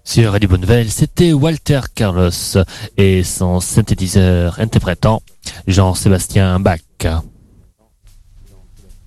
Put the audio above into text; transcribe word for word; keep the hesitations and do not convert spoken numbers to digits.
Sur Radio Bonne Nouvelle, c'était Walter Carlos et son synthétiseur interprétant Jean-Sébastien Bach.